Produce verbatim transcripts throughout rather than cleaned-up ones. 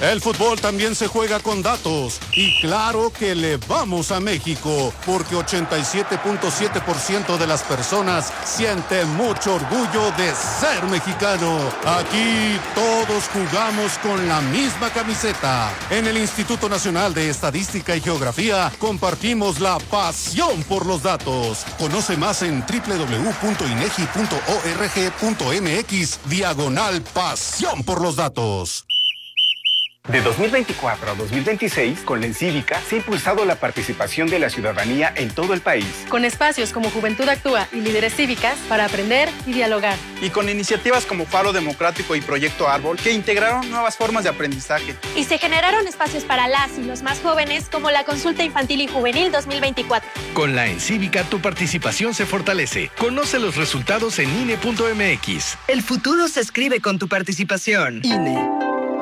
El fútbol también se juega con datos y claro que le vamos a México porque ochenta y siete punto siete por ciento de las personas siente mucho orgullo de ser mexicano. Aquí todos jugamos con la misma camiseta. En el Instituto Nacional de Estadística y Geografía compartimos la pasión por los datos. Conoce más en doble u doble u doble u punto inegi punto org punto mx diagonal pasión por los datos. De dos mil veinticuatro a dos mil veintiséis, con la Encívica se ha impulsado la participación de la ciudadanía en todo el país. Con espacios como Juventud Actúa y Líderes Cívicas para aprender y dialogar. Y con iniciativas como Faro Democrático y Proyecto Árbol que integraron nuevas formas de aprendizaje. Y se generaron espacios para las y los más jóvenes como la Consulta Infantil y Juvenil dos mil veinticuatro. Con la Encívica tu participación se fortalece. Conoce los resultados en I N E punto M X. El futuro se escribe con tu participación. I N E.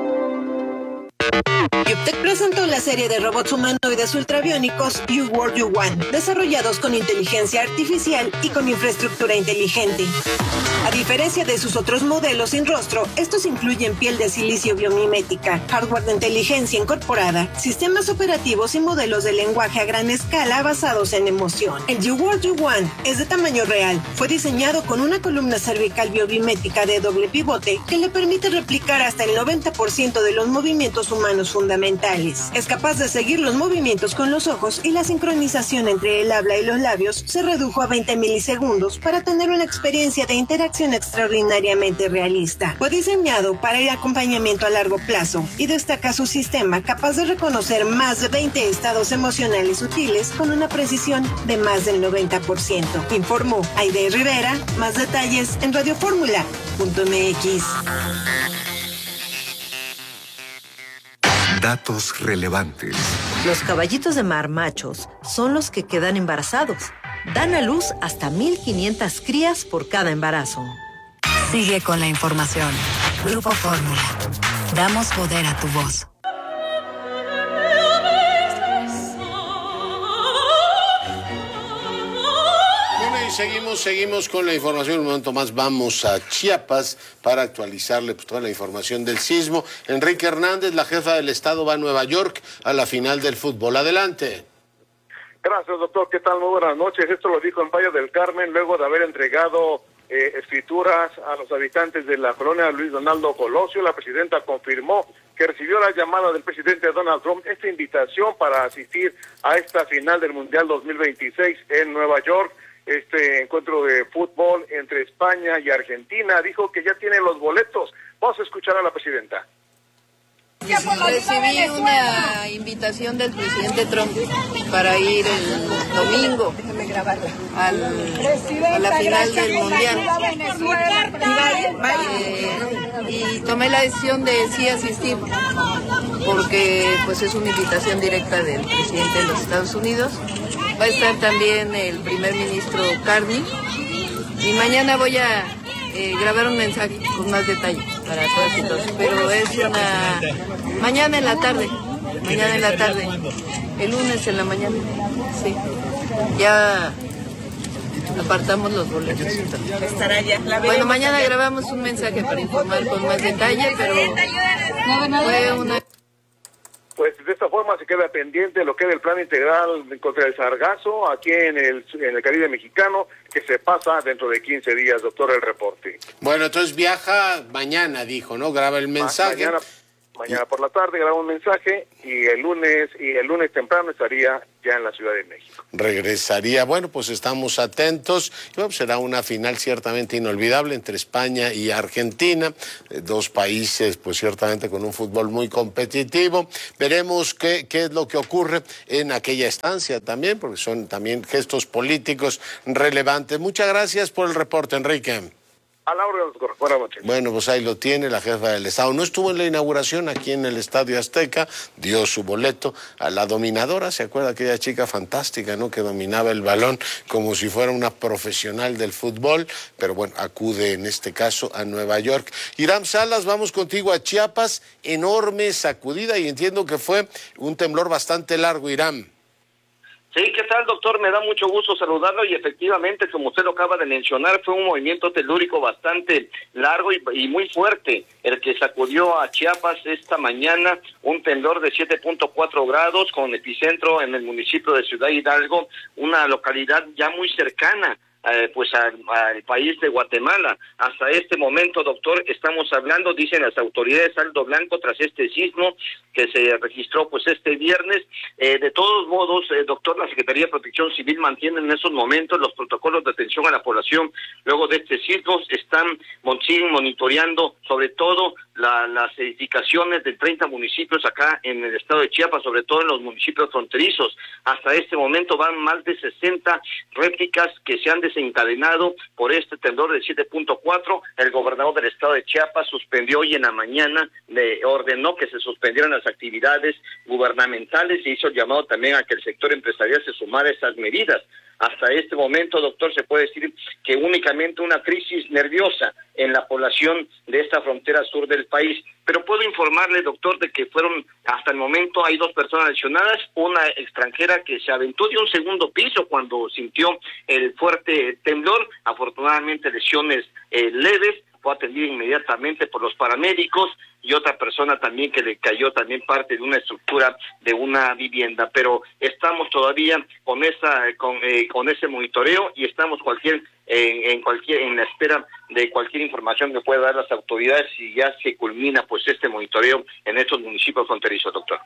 Yuptec presentó la serie de robots humanoides ultrabiónicos You World You Want, desarrollados con inteligencia artificial y con infraestructura inteligente. A diferencia de sus otros modelos sin rostro, estos incluyen piel de silicio biomimética, hardware de inteligencia incorporada, sistemas operativos y modelos de lenguaje a gran escala basados en emoción. El You World You Want es de tamaño real. Fue diseñado con una columna cervical biomimética de doble pivote que le permite replicar hasta el noventa por ciento de los movimientos humanos fundamentales. Es capaz de seguir los movimientos con los ojos y la sincronización entre el habla y los labios se redujo a veinte milisegundos para tener una experiencia de interacción extraordinariamente realista. Fue diseñado para el acompañamiento a largo plazo y destaca su sistema capaz de reconocer más de veinte estados emocionales sutiles con una precisión de más del noventa por ciento. Informó Aide Rivera. Más detalles en radioformula punto m x. Datos relevantes. Los caballitos de mar machos son los que quedan embarazados. Dan a luz hasta mil quinientas crías por cada embarazo. Sigue con la información. Grupo Fórmula. Damos poder a tu voz. Seguimos, seguimos con la información. Un momento más vamos a Chiapas para actualizarle pues, toda la información del sismo. Enrique Hernández, la jefa del Estado, va a Nueva York a la final del fútbol. Adelante. Gracias, doctor. ¿Qué tal? Muy buenas noches. Esto lo dijo en Valle del Carmen luego de haber entregado eh, escrituras a los habitantes de la colonia Luis Donaldo Colosio. La presidenta confirmó que recibió la llamada del presidente Donald Trump, esta invitación para asistir a esta final del Mundial dos mil veintiséis en Nueva York. Este encuentro de fútbol entre España y Argentina. Dijo que ya tiene los boletos. Vamos a escuchar a la presidenta. Recibí una invitación del presidente Trump para ir el domingo al, a la final del Mundial. Eh, y tomé la decisión de sí asistir porque pues es una invitación directa del presidente de los Estados Unidos. Va a estar también el primer ministro Carney y mañana voy a eh, grabar un mensaje con más detalle para todas y todos. Pero es una... mañana en la tarde, mañana en la tarde, el lunes en la mañana, sí. Ya apartamos los boletos. Bueno, mañana grabamos un mensaje para informar con más detalle, pero fue una... Pues de esta forma se queda pendiente lo que es el plan integral contra el sargazo aquí en el, en el Caribe mexicano, que se pasa dentro de quince días, doctor, el reporte. Bueno, entonces viaja mañana, dijo, ¿no? Graba el mensaje. Mañana, mañana por la tarde graba un mensaje y el lunes y el lunes temprano estaría ya en la Ciudad de México. Regresaría. Bueno, pues estamos atentos. Bueno, pues será una final ciertamente inolvidable entre España y Argentina, eh, dos países pues ciertamente con un fútbol muy competitivo. Veremos qué, qué es lo que ocurre en aquella estancia también, porque son también gestos políticos relevantes. Muchas gracias por el reporte, Enrique. A la hora, doctor. Buenas noches. Bueno, pues ahí lo tiene la jefa del Estado. No estuvo en la inauguración aquí en el Estadio Azteca, dio su boleto a la dominadora. ¿Se acuerda aquella chica fantástica, no? Que dominaba el balón como si fuera una profesional del fútbol. Pero bueno, acude en este caso a Nueva York. Iram Salas, vamos contigo a Chiapas. Enorme sacudida y entiendo que fue un temblor bastante largo, Iram. Sí, ¿qué tal, doctor? Me da mucho gusto saludarlo y efectivamente, como usted lo acaba de mencionar, fue un movimiento telúrico bastante largo y, y muy fuerte el que sacudió a Chiapas esta mañana, un temblor de siete punto cuatro grados con epicentro en el municipio de Ciudad Hidalgo, una localidad ya muy cercana Eh, pues al, al país de Guatemala. Hasta este momento, doctor, estamos hablando, dicen las autoridades, saldo blanco tras este sismo que se registró pues este viernes. Eh, de todos modos, eh, doctor, la Secretaría de Protección Civil mantiene en esos momentos los protocolos de atención a la población luego de este sismo. Están, siguen monitoreando sobre todo la, las edificaciones de treinta municipios acá en el estado de Chiapas, sobre todo en los municipios fronterizos. Hasta este momento van más de sesenta réplicas que se han desencadenado por este temblor de siete punto cuatro. El gobernador del estado de Chiapas suspendió hoy en la mañana, le ordenó que se suspendieran las actividades gubernamentales y hizo el llamado también a que el sector empresarial se sumara a esas medidas. Hasta este momento, doctor, se puede decir que únicamente una crisis nerviosa en la población de esta frontera sur del país. Pero puedo informarle, doctor, de que fueron, hasta el momento, hay dos personas lesionadas, una extranjera que se aventó de un segundo piso cuando sintió el fuerte temblor, afortunadamente lesiones eh, leves, fue atendida inmediatamente por los paramédicos, y otra persona también que le cayó también parte de una estructura de una vivienda. Pero estamos todavía con esa con, eh, con ese monitoreo y estamos cualquier eh, en cualquier en la espera de cualquier información que puedan dar las autoridades si ya se culmina pues este monitoreo en estos municipios fronterizos, doctor.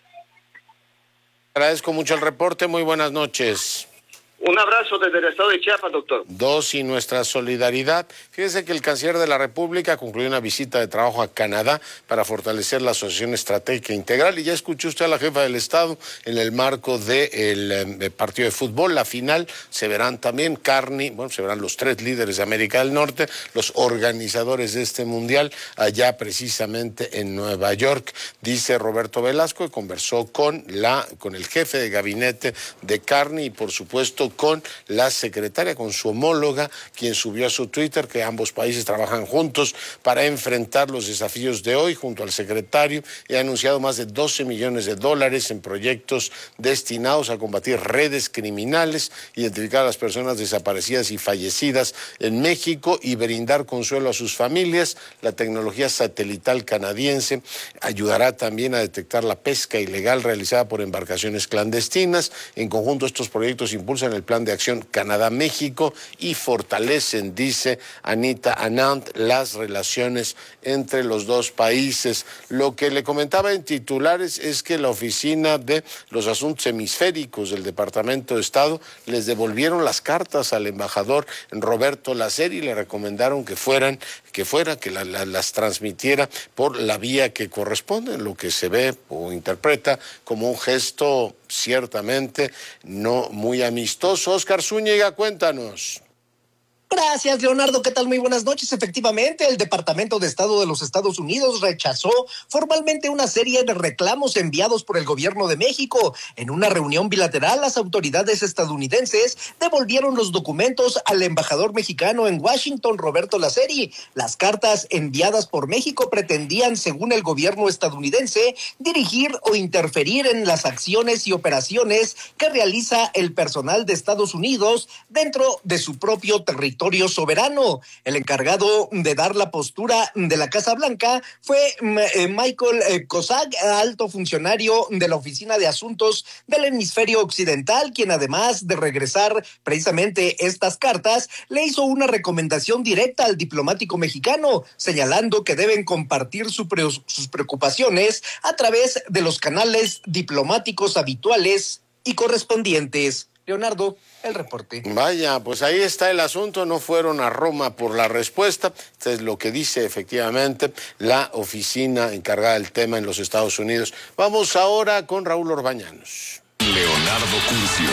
Agradezco mucho el reporte, muy buenas noches. Un abrazo desde el estado de Chiapas, doctor. Dos, y nuestra solidaridad. Fíjese que el canciller de la República concluyó una visita de trabajo a Canadá para fortalecer la Asociación Estratégica Integral. Y ya escuchó usted a la jefa del Estado en el marco del de partido de fútbol. La final se verán también Carney, bueno, se verán los tres líderes de América del Norte, los organizadores de este mundial, allá precisamente en Nueva York. Dice Roberto Velasco, que conversó con, la, con el jefe de gabinete de Carney y, por supuesto, con la secretaria, con su homóloga, quien subió a su Twitter que ambos países trabajan juntos para enfrentar los desafíos de hoy junto al secretario, y ha anunciado más de doce millones de dólares en proyectos destinados a combatir redes criminales, identificar a las personas desaparecidas y fallecidas en México y brindar consuelo a sus familias. La tecnología satelital canadiense ayudará también a detectar la pesca ilegal realizada por embarcaciones clandestinas. En conjunto, estos proyectos impulsan el Plan de Acción Canadá-México y fortalecen, dice Anita Anand, las relaciones entre los dos países. Lo que le comentaba en titulares es que la Oficina de los Asuntos Hemisféricos del Departamento de Estado les devolvieron las cartas al embajador Roberto Lacer y le recomendaron que fueran, que fuera, que la, la, las transmitiera por la vía que corresponde, lo que se ve o interpreta como un gesto ciertamente no muy amistoso. Oscar Zúñiga, cuéntanos. Gracias, Leonardo. ¿Qué tal? Muy buenas noches. Efectivamente, el Departamento de Estado de los Estados Unidos rechazó formalmente una serie de reclamos enviados por el gobierno de México. En una reunión bilateral, las autoridades estadounidenses devolvieron los documentos al embajador mexicano en Washington, Roberto Laceri. Las cartas enviadas por México pretendían, según el gobierno estadounidense, dirigir o interferir en las acciones y operaciones que realiza el personal de Estados Unidos dentro de su propio territorio soberano. El encargado de dar la postura de la Casa Blanca fue eh, Michael eh, Kozak, alto funcionario de la Oficina de Asuntos del Hemisferio Occidental, quien además de regresar precisamente estas cartas, le hizo una recomendación directa al diplomático mexicano, señalando que deben compartir su pre- sus preocupaciones a través de los canales diplomáticos habituales y correspondientes. Leonardo, el reporte. Vaya, pues ahí está el asunto, no fueron a Roma por la respuesta. Esto es lo que dice efectivamente la oficina encargada del tema en los Estados Unidos. Vamos ahora con Raúl Orbañanos. Leonardo Curcio.